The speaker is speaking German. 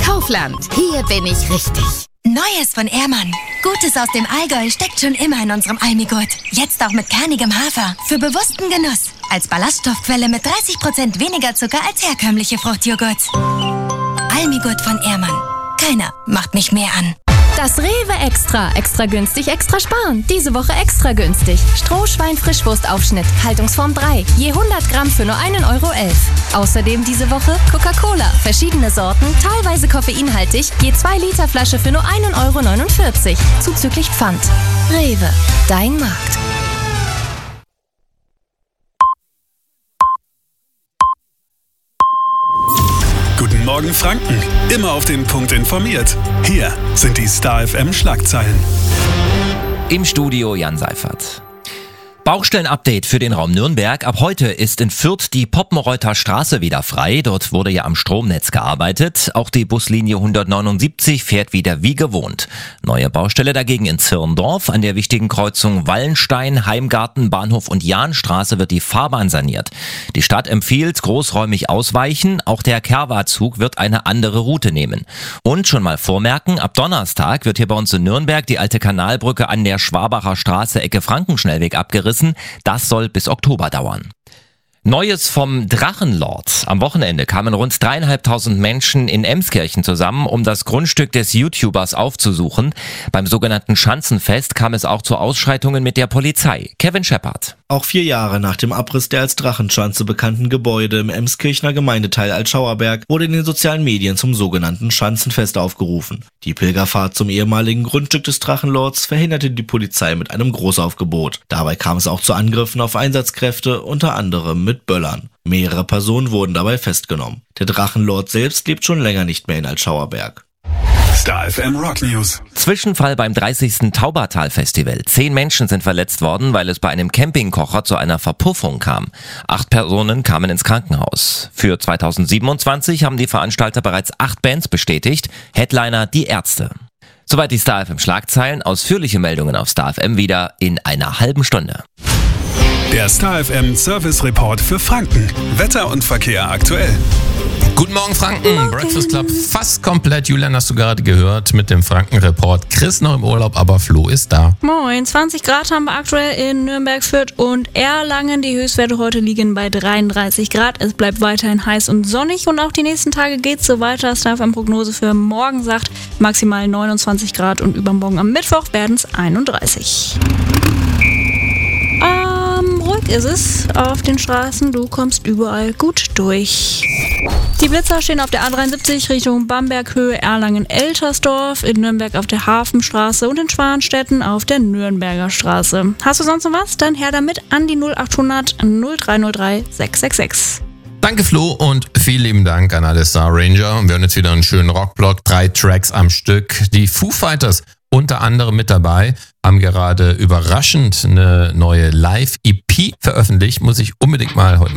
Kaufland. Hier bin ich richtig. Neues von Ehrmann. Gutes aus dem Allgäu steckt schon immer in unserem Almigurt. Jetzt auch mit kernigem Hafer. Für bewussten Genuss. Als Ballaststoffquelle mit 30% weniger Zucker als herkömmliche Fruchtjoghurt. Almigurt von Ehrmann. Keiner macht mich mehr an. Das Rewe Extra. Extra günstig, extra sparen. Diese Woche extra günstig. Strohschwein-Frischwurstaufschnitt. Haltungsform 3. Je 100 Gramm für nur 1,11 Euro. Außerdem diese Woche Coca-Cola. Verschiedene Sorten, teilweise koffeinhaltig. Je 2 Liter Flasche für nur 1,49 Euro. Zuzüglich Pfand. Rewe. Dein Markt. Guten Morgen Franken, immer auf den Punkt informiert. Hier sind die Star FM Schlagzeilen. Im Studio Jan Seifert. Baustellenupdate für den Raum Nürnberg. Ab heute ist in Fürth die Poppenreuther Straße wieder frei. Dort wurde ja am Stromnetz gearbeitet. Auch die Buslinie 179 fährt wieder wie gewohnt. Neue Baustelle dagegen in Zirndorf. An der wichtigen Kreuzung Wallenstein, Heimgarten, Bahnhof und Jahnstraße wird die Fahrbahn saniert. Die Stadt empfiehlt großräumig ausweichen. Auch der Kerwa-Zug wird eine andere Route nehmen. Und schon mal vormerken, ab Donnerstag wird hier bei uns in Nürnberg die alte Kanalbrücke an der Schwabacher Straße Ecke Frankenschnellweg abgerissen. Das soll bis Oktober dauern. Neues vom Drachenlord. Am Wochenende kamen rund 3.500 Menschen in Emskirchen zusammen, um das Grundstück des YouTubers aufzusuchen. Beim sogenannten Schanzenfest kam es auch zu Ausschreitungen mit der Polizei. Kevin Scheppert. Auch 4 Jahre nach dem Abriss der als Drachenschanze bekannten Gebäude im Emskirchener Gemeindeteil Altschauerberg wurde in den sozialen Medien zum sogenannten Schanzenfest aufgerufen. Die Pilgerfahrt zum ehemaligen Grundstück des Drachenlords verhinderte die Polizei mit einem Großaufgebot. Dabei kam es auch zu Angriffen auf Einsatzkräfte, unter anderem mit Böllern. Mehrere Personen wurden dabei festgenommen. Der Drachenlord selbst lebt schon länger nicht mehr in Altschauerberg. Star FM Rock News. Zwischenfall beim 30. Taubertal-Festival. 10 Menschen sind verletzt worden, weil es bei einem Campingkocher zu einer Verpuffung kam. 8 Personen kamen ins Krankenhaus. Für 2027 haben die Veranstalter bereits 8 Bands bestätigt. Headliner die Ärzte. Soweit die Star FM Schlagzeilen. Ausführliche Meldungen auf Star FM wieder in einer halben Stunde. Der Star FM Service Report für Franken. Wetter und Verkehr aktuell. Guten Morgen Franken, Breakfast Club fast komplett. Julian hast du gerade gehört mit dem Franken-Report. Chris noch im Urlaub, aber Flo ist da. Moin, 20 Grad haben wir aktuell in Nürnberg, Fürth und Erlangen. Die Höchstwerte heute liegen bei 33 Grad. Es bleibt weiterhin heiß und sonnig und auch die nächsten Tage geht's so weiter. Star FM Prognose für morgen sagt maximal 29 Grad und übermorgen am Mittwoch werden es 31. Ruhig ist es auf den Straßen, du kommst überall gut durch. Die Blitzer stehen auf der A73 Richtung Bamberghöhe, Erlangen-Eltersdorf, in Nürnberg auf der Hafenstraße und in Schwanstetten auf der Nürnberger Straße. Hast du sonst noch was? Dann her damit an die 0800 0303 666. Danke Flo und vielen lieben Dank an alle Star Ranger. Wir haben jetzt wieder einen schönen Rockblock, 3 Tracks am Stück. Die Foo Fighters unter anderem mit dabei, haben gerade überraschend eine neue Live-EP veröffentlicht. Muss ich unbedingt mal heute Nacht